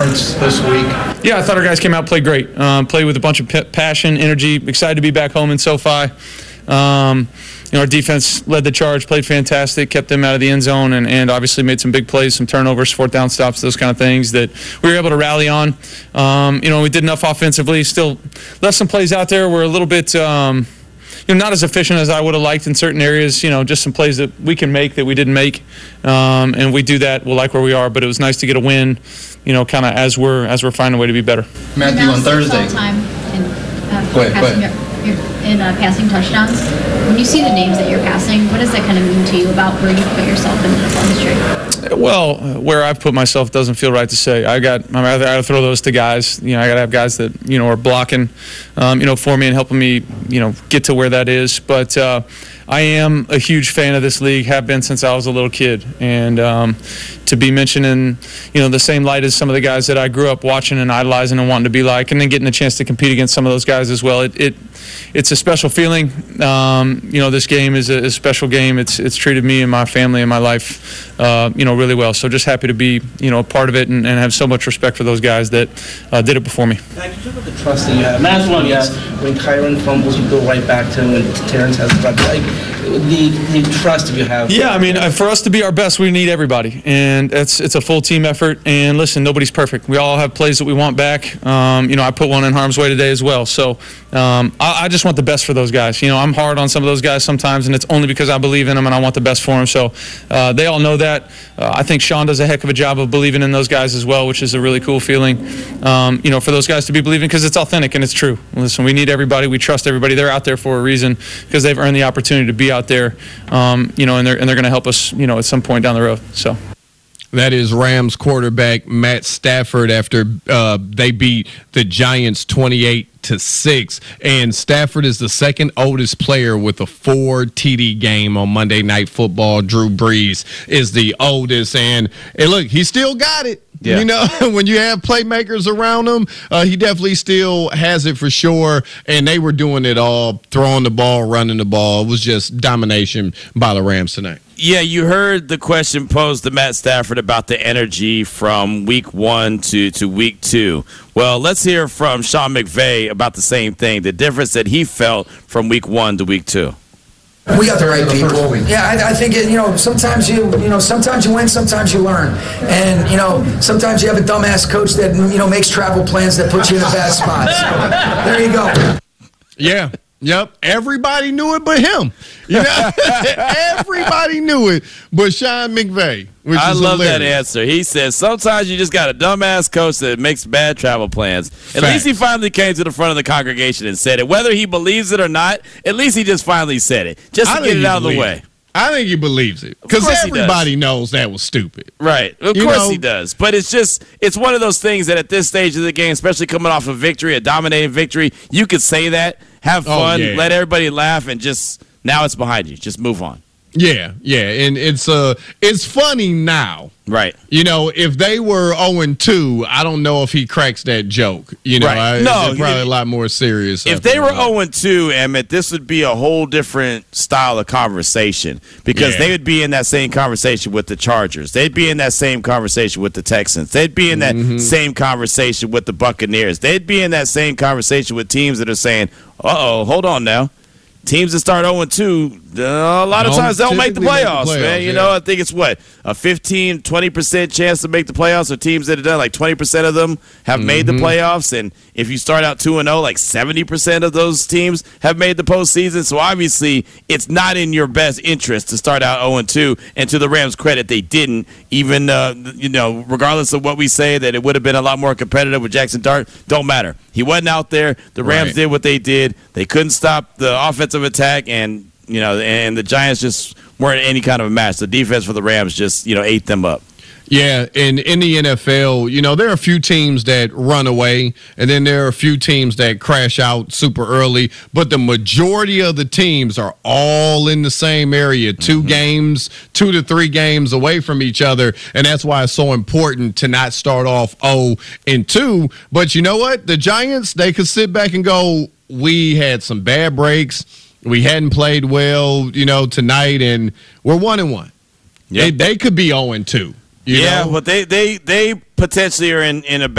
performance this week? Yeah, I thought our guys came out and played great. Played with a bunch of passion, energy, excited to be back home in SoFi. Our defense led the charge, played fantastic, kept them out of the end zone, and obviously made some big plays, some turnovers, fourth down stops, those kind of things that we were able to rally on. We did enough offensively. Still left some plays out there. We're a little bit not as efficient as I would have liked in certain areas. Just some plays that we can make that we didn't make, and we do that. We'll like where we are, but it was nice to get a win. Kind of as we're finding a way to be better. Matthew, on Thursday. In passing touchdowns. When you see the names that you're passing, what does that kind of mean to you about where you put yourself in the NFL history? Well, where I've put myself doesn't feel right to say. I got to throw those to guys. I got to have guys that are blocking, for me and helping me, get to where that is. But I am a huge fan of this league. Have been since I was a little kid, and to be mentioned in the same light as some of the guys that I grew up watching and idolizing and wanting to be like, and then getting a chance to compete against some of those guys as well. It's a special feeling. This game is a special game. It's treated me and my family and my life, really well. So just happy to be, a part of it and have so much respect for those guys that did it before me. Can you talk about the trust that you have? Last one, yes. When Kyron fumbles, you go right back to him. When Terrence has the trust that you have. Yeah, for us to be our best, we need everybody, and it's a full team effort. And listen, nobody's perfect. We all have plays that we want back. I put one in harm's way today as well. So I just want the best for those guys. I'm hard on some of those guys sometimes, and it's only because I believe in them and I want the best for them. So they all know that. I think Sean does a heck of a job of believing in those guys as well, which is a really cool feeling. For those guys to be believing because it's authentic and it's true. Listen, we need everybody. We trust everybody. They're out there for a reason because they've earned the opportunity to be out there. And they're going to help us. At some point down the road. So. That is Rams quarterback Matt Stafford after they beat the Giants 28-6. And Stafford is the second oldest player with a 4 TD game on Monday Night Football. Drew Brees is the oldest. And look, he still got it. Yeah. When you have playmakers around him, he definitely still has it for sure. And they were doing it all, throwing the ball, running the ball. It was just domination by the Rams tonight. Yeah, you heard the question posed to Matt Stafford about the energy from week 1 to week 2. Well, let's hear from Sean McVay about the same thing, the difference that he felt from week 1 to week 2. We got the right people. Yeah, I think sometimes you win, sometimes you learn, and sometimes you have a dumbass coach that makes travel plans that put you in a bad spot. So, there you go. Yeah. Yep, everybody knew it but him. Everybody knew it but Sean McVay. I love that answer. He says sometimes you just got a dumbass coach that makes bad travel plans. At least he finally came to the front of the congregation and said it. Whether he believes it or not, at least he just finally said it. Just to get it out of the way. I think he believes it because everybody knows that was stupid. Right. Of course he does. But it's one of those things that at this stage of the game, especially coming off a victory, a dominating victory, you could say that, have fun, let everybody laugh, and just now it's behind you. Just move on. Yeah, and it's funny now. Right. If they were 0-2, I don't know if he cracks that joke. Right. No, probably a lot more serious. If they were 0-2, Emmett, this would be a whole different style of conversation because they would be in that same conversation with the Chargers. They'd be in that same conversation with the Texans. They'd be in that same conversation with the Buccaneers. They'd be in that same conversation with teams that are saying, uh-oh, hold on now. Teams that start 0-2, a lot of times they'll make the playoffs, man. I think it's a 15, 20% chance to make the playoffs, or teams that have done like 20% of them have made the playoffs. And if you start out 2-0, like 70% of those teams have made the postseason. So obviously, it's not in your best interest to start out 0-2. And to the Rams' credit, they didn't. Even regardless of what we say, that it would have been a lot more competitive with Jackson Dart, don't matter. He wasn't out there. The Rams did what they did. They couldn't stop the offensive attack, and the Giants just weren't any kind of a match. The defense for the Rams just ate them up. Yeah, and in the NFL, there are a few teams that run away, and then there are a few teams that crash out super early, but the majority of the teams are all in the same area, 2 to 3 games away from each other, and that's why it's so important to not start off 0-2. But you know what? The Giants, they could sit back and go, we had some bad breaks. We hadn't played well, tonight, and we're 1-1. Yep. They could be 0-2. But they potentially are in a